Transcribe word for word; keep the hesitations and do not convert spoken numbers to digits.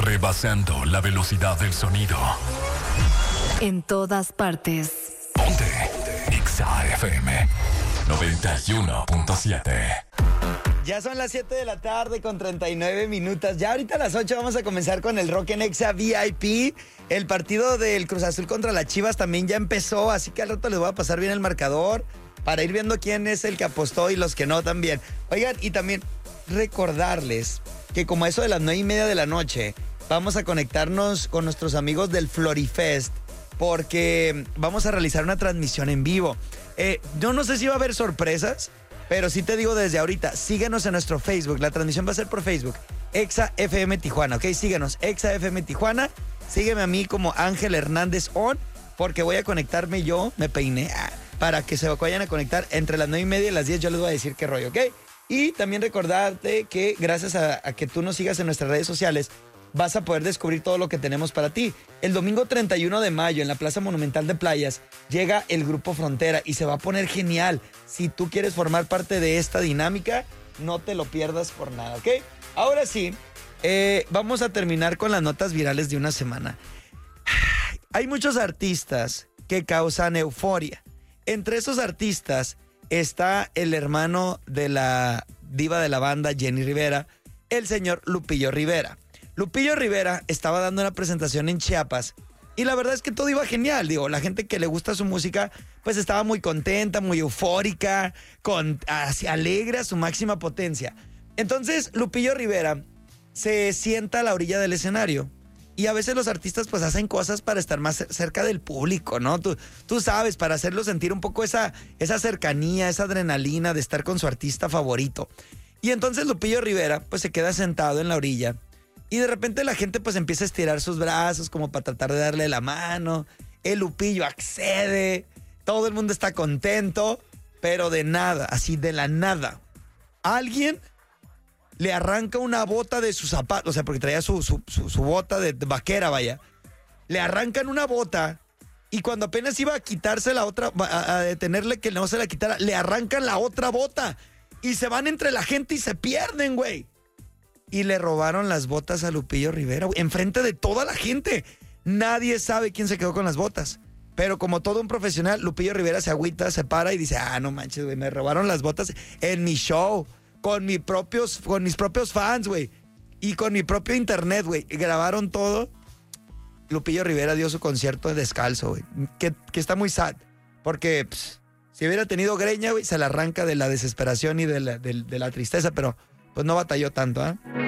rebasando la velocidad del sonido. En todas partes. Ponte Exa F M noventa y uno punto siete. Ya son las siete de la tarde con treinta y nueve minutos. Ya ahorita a las ocho vamos a comenzar con el Rock en Exa V I P. El partido del Cruz Azul contra las Chivas también ya empezó, así que al rato les voy a pasar bien el marcador para ir viendo quién es el que apostó y los que no también. Oigan, y también recordarles que como eso de las nueve y media de la noche vamos a conectarnos con nuestros amigos del Florifest porque vamos a realizar una transmisión en vivo. Eh, yo no sé si va a haber sorpresas, pero sí te digo desde ahorita, síguenos en nuestro Facebook. La transmisión va a ser por Facebook. Exa F M Tijuana, ¿ok? Síguenos, Exa F M Tijuana. Sígueme a mí como Ángel Hernández On, porque voy a conectarme yo, me peiné, ah, para que se vayan a conectar entre las nueve y media y las diez. Yo les voy a decir qué rollo, ¿ok? Y también recordarte que gracias a, a que tú nos sigas en nuestras redes sociales, vas a poder descubrir todo lo que tenemos para ti. El domingo treinta y uno de mayo en la Plaza Monumental de Playas llega el Grupo Frontera y se va a poner genial. Si tú quieres formar parte de esta dinámica, no te lo pierdas por nada, ¿ok? Ahora sí, eh, vamos a terminar con las notas virales de una semana. Hay muchos artistas que causan euforia. Entre esos artistas está el hermano de la diva de la banda, Jenny Rivera, el señor Lupillo Rivera. Lupillo Rivera estaba dando una presentación en Chiapas y la verdad es que todo iba genial. Digo, la gente que le gusta su música pues estaba muy contenta, muy eufórica, con, así, alegre a su máxima potencia. Entonces Lupillo Rivera se sienta a la orilla del escenario y a veces los artistas pues hacen cosas para estar más cerca del público, ¿no? Tú, tú sabes, para hacerlo sentir un poco esa, esa cercanía, esa adrenalina de estar con su artista favorito. Y entonces Lupillo Rivera pues se queda sentado en la orilla. Y de repente la gente pues empieza a estirar sus brazos como para tratar de darle la mano. El Lupillo accede. Todo el mundo está contento. Pero de nada, así de la nada. Alguien le arranca una bota de su zapato. O sea, porque traía su, su, su, su bota de vaquera, vaya. Le arrancan una bota. Y cuando apenas iba a quitarse la otra, a, a detenerle que no se la quitara, le arrancan la otra bota. Y se van entre la gente y se pierden, güey. Y le robaron las botas a Lupillo Rivera, güey, enfrente de toda la gente. Nadie sabe quién se quedó con las botas. Pero como todo un profesional, Lupillo Rivera se agüita, se para y dice, ah, no manches, güey, me robaron las botas en mi show, con, mi propios, con mis propios fans, güey, y con mi propio internet, güey. Grabaron todo. Lupillo Rivera dio su concierto descalzo, güey, que, que está muy sad, porque pss, si hubiera tenido greña, güey, se la arranca de la desesperación y de la, de, de la tristeza, pero pues no batalló tanto, ¿ah? ¿eh?